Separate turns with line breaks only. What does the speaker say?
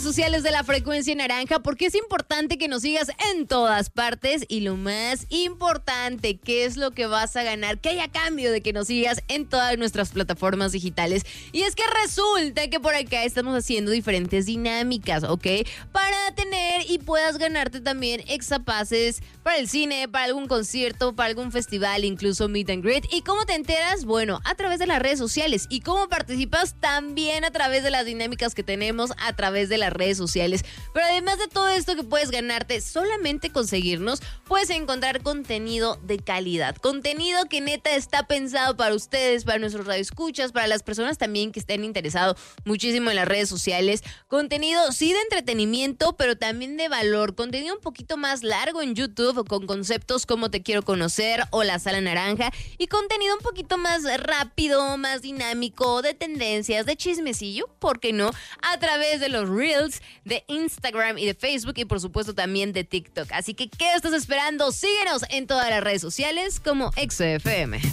sociales de La Frecuencia Naranja porque es importante que nos sigas en todas partes y lo más importante, ¿qué es lo que vas a ganar? ¿Qué hay a cambio de que nos sigas en todas nuestras plataformas digitales? Y es que resulta que por acá estamos haciendo diferentes dinámicas, ¿ok? Para tener y puedas ganarte también exapases para el cine, para algún concierto, para algún festival, incluso meet and greet. ¿Y cómo te enteras? Bueno, a través de las redes sociales. ¿Y cómo participas? También a través de las dinámicas que tenemos a través de las redes sociales. Pero además de todo esto que puedes ganarte solamente conseguirnos, puedes encontrar contenido de calidad. Contenido que neta está pensado para ustedes, para nuestros radioescuchas, para las personas también que estén interesados muchísimo en las redes sociales. Contenido sí de entretenimiento, pero también de valor. Contenido un poquito más largo en YouTube con conceptos como Te Quiero Conocer o La Sala Naranja. Y contenido un poquito más rápido, más dinámico, de tendencias, de chismecillo, ¿por qué no? A través de los Reels, de Instagram y de Facebook y por supuesto también de TikTok. Así que, ¿qué estás esperando? Síguenos en todas las redes sociales como XFM.